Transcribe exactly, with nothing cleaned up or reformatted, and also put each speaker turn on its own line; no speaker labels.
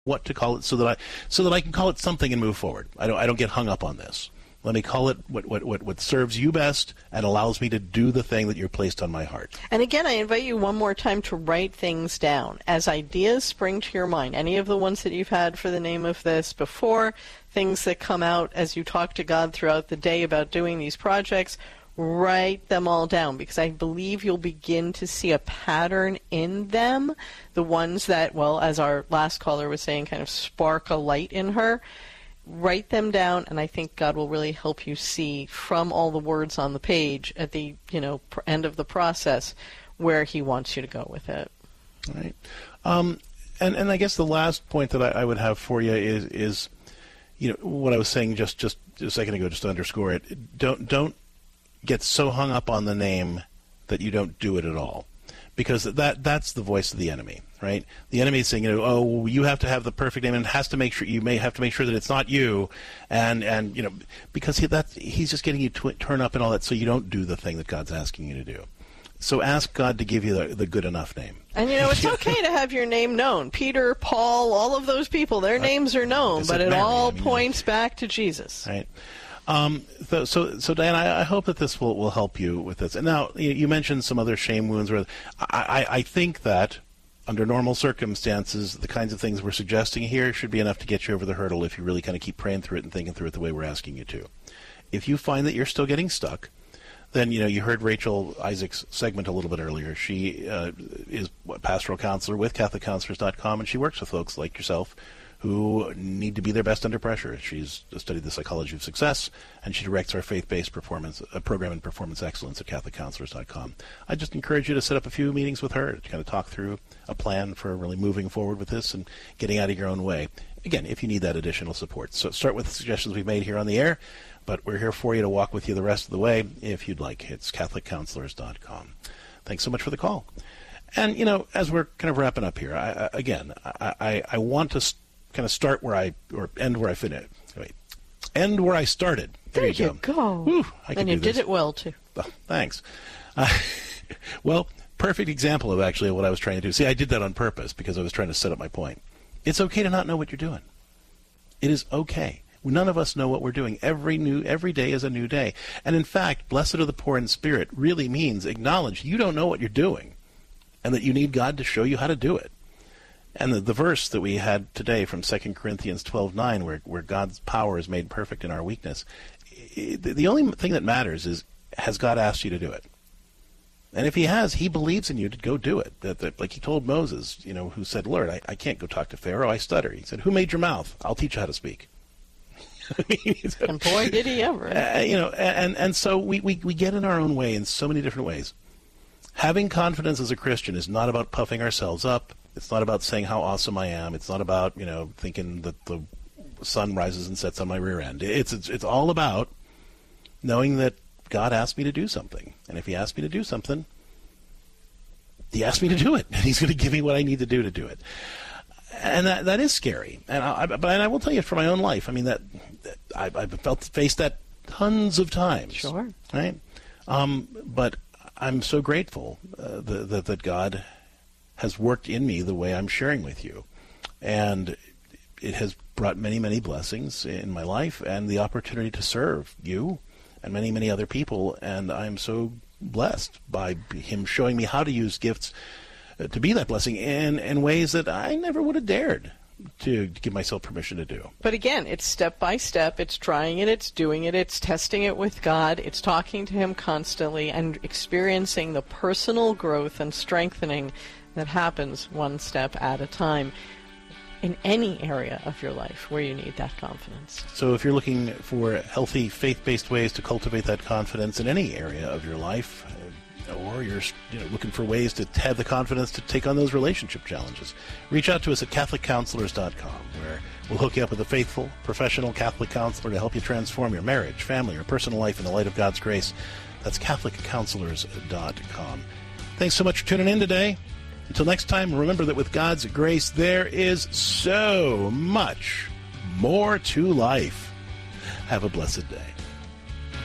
what to call it so that I so that I can call it something and move forward. I don't I don't get hung up on this. Let me call it what, what, what, what serves you best and allows me to do the thing that you're placed on my heart.
And again, I invite you one more time to write things down. As ideas spring to your mind, any of the ones that you've had for the name of this before, things that come out as you talk to God throughout the day about doing these projects, write them all down, because I believe you'll begin to see a pattern in them. The ones that, well, as our last caller was saying, kind of spark a light in her. Write them down, and I think God will really help you see from all the words on the page at the you know pr- end of the process where He wants you to go with it.
All right. Um, and, and I guess the last point that I, I would have for you is, is, you know, what I was saying just, just a second ago, just to underscore it. Don't don't get so hung up on the name that you don't do it at all, because that that's the voice of the enemy. Right, the enemy is saying, you know, oh, you have to have the perfect name, and has to make sure you may have to make sure that it's not you, and and you know, because he, that he's just getting you to turn up and all that, so you don't do the thing that God's asking you to do. So ask God to give you the, the good enough name.
And you know, it's okay to have your name known. Peter, Paul, all of those people, their uh, names are known, but it Mary, all I mean, points back to Jesus.
Right. Um, so, so, so Diane, I, I hope that this will, will help you with this. And now you, you mentioned some other shame wounds. Where I, I, I think that, under normal circumstances, the kinds of things we're suggesting here should be enough to get you over the hurdle if you really kind of keep praying through it and thinking through it the way we're asking you to. If you find that you're still getting stuck, then, you know, you heard Rachel Isaac's segment a little bit earlier. She uh, is a pastoral counselor with Catholic Counselors dot com, and she works with folks like yourself who need to be their best under pressure. She's studied the psychology of success, and she directs our faith-based performance uh, program in performance excellence at Catholic Counselors dot com. I just encourage you to set up a few meetings with her to kind of talk through a plan for really moving forward with this and getting out of your own way. Again, if you need that additional support. So start with the suggestions we've made here on the air, but we're here for you to walk with you the rest of the way if you'd like. It's Catholic Counselors dot com. Thanks so much for the call. And, you know, as we're kind of wrapping up here, I, I, again, I, I, I want to st- kind of start where I, or end where I finished. Wait, end where I started. There,
there
you,
you
go.
go.
Whew, I
and you
did
this. it well, too.
Oh, thanks. Uh, well, perfect example of actually what I was trying to do. See, I did that on purpose because I was trying to set up my point. It's okay to not know what you're doing. It is okay. None of us know what we're doing. Every new, every day is a new day. And in fact, blessed are the poor in spirit really means acknowledge you don't know what you're doing and that you need God to show you how to do it. And the, the verse that we had today from Second Corinthians twelve nine, where, where God's power is made perfect in our weakness, it, the, the only thing that matters is, has God asked you to do it? And if he has, he believes in you to go do it. That, that, like he told Moses, you know, who said, Lord, I, I can't go talk to Pharaoh, I stutter. He said, who made your mouth? I'll teach you how to speak. I mean, said,
and boy, did he ever.
Uh, you know, and, and so we, we, we get in our own way in so many different ways. Having confidence as a Christian is not about puffing ourselves up. It's not about saying how awesome I am. It's not about, you know, thinking that the sun rises and sets on my rear end. It's it's, it's all about knowing that God asked me to do something. And if he asked me to do something, he asked me to do it. And he's going to give me what I need to do to do it. And that that is scary. And I, but I will tell you from my own life, I mean, that, that I, I've felt faced that tons of times.
Sure.
Right? Um, but I'm so grateful uh, that, that, that God has worked in me the way I'm sharing with you. And it has brought many, many blessings in my life and the opportunity to serve you and many, many other people. And I'm so blessed by him showing me how to use gifts uh, to be that blessing in, in ways that I never would have dared to, to give myself permission to do.
But again, it's step by step. It's trying it. It's doing it. It's testing it with God. It's talking to him constantly and experiencing the personal growth and strengthening that happens one step at a time in any area of your life where you need that confidence.
So if you're looking for healthy, faith-based ways to cultivate that confidence in any area of your life, uh, or you're you know, looking for ways to have the confidence to take on those relationship challenges, reach out to us at Catholic Counselors dot com, where we'll hook you up with a faithful, professional Catholic counselor to help you transform your marriage, family, or personal life in the light of God's grace. That's Catholic Counselors dot com. Thanks so much for tuning in today. Until next time, remember that with God's grace, there is so much more to life. Have a blessed day.